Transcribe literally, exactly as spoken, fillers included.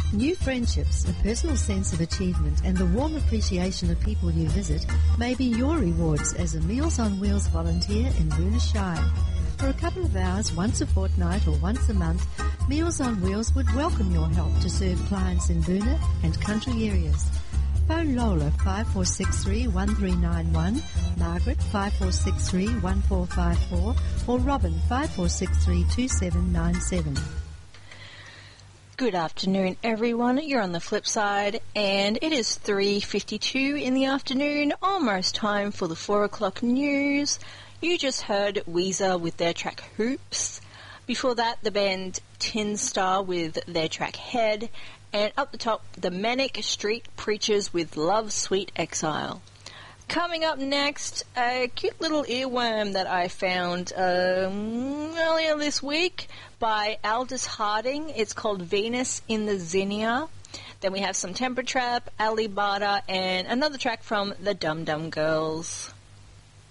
New friendships, a personal sense of achievement and the warm appreciation of people you visit may be your rewards as a Meals on Wheels volunteer in Boonah Shire. For a couple of hours, once a fortnight or once a month, Meals on Wheels would welcome your help to serve clients in Boonah and country areas. Phone Lola five four six three, one three nine one, Margaret five four six three, one four five four, or Robin five four six three, two seven nine seven. Good afternoon, everyone. You're on the flip side, and it is three fifty-two in the afternoon, almost time for the four o'clock news. You just heard Weezer with their track Hoops. Before that, the band Tin Star with their track Head. And up the top, the Manic Street Preachers with Love Sweet Exile. Coming up next, a cute little earworm that I found um, earlier this week by Aldous Harding. It's called Venus in the Zinnia. Then we have some Temper Trap, Ali Bada, and another track from the Dum Dum Girls.